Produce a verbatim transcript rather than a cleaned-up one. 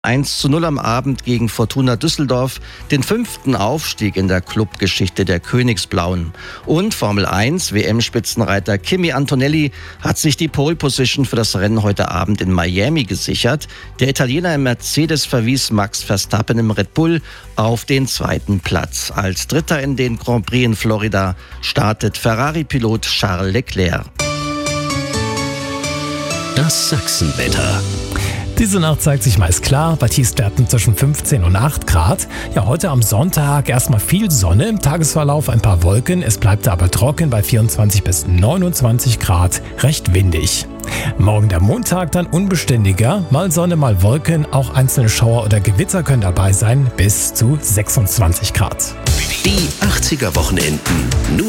eins zu null am Abend gegen Fortuna Düsseldorf, den fünften Aufstieg in der Clubgeschichte der Königsblauen. Und Formel eins W M-Spitzenreiter Kimi Antonelli hat sich die Pole Position für das Rennen heute Abend in Miami gesichert. Der Italiener im Mercedes verwies Max Verstappen im Red Bull auf den zweiten Platz. Als Dritter in den Grand Prix in Florida startet Ferrari-Pilot Charles Leclerc. Das Sachsenwetter. Diese Nacht zeigt sich meist klar, bei Tiefstwerten zwischen fünfzehn und acht Grad. Ja, heute am Sonntag erstmal viel Sonne, im Tagesverlauf ein paar Wolken. Es bleibt aber trocken bei vierundzwanzig bis neunundzwanzig Grad, recht windig. Morgen der Montag dann unbeständiger, mal Sonne, mal Wolken. Auch einzelne Schauer oder Gewitter können dabei sein, bis zu sechsundzwanzig Grad. Die achtziger Wochenenden, nur